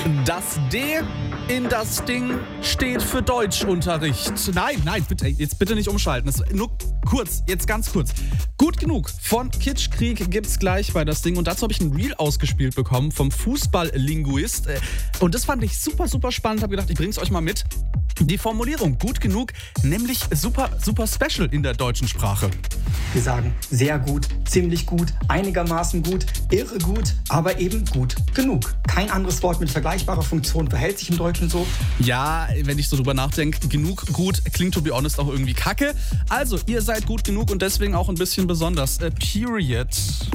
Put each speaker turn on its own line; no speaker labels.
Das D in das Ding steht für Deutschunterricht. Nein, bitte, jetzt bitte nicht umschalten. Das nur kurz, jetzt ganz kurz. Gut genug von Kitschkrieg gibt's gleich bei das Ding. Und dazu habe ich ein Reel ausgespielt bekommen vom Fußballlinguist. Und das fand ich super, super spannend. Habe gedacht, ich bring's euch mal mit. Die Formulierung gut genug, nämlich super, super special in der deutschen Sprache.
Wir sagen sehr gut, ziemlich gut, einigermaßen gut, irre gut, aber eben gut genug. Kein anderes Wort mit vergleichbarer Funktion verhält sich im Deutschen so.
Ja, wenn ich so drüber nachdenke, genug gut klingt to be honest auch irgendwie kacke. Also, ihr seid gut genug und deswegen auch ein bisschen besonders. Period.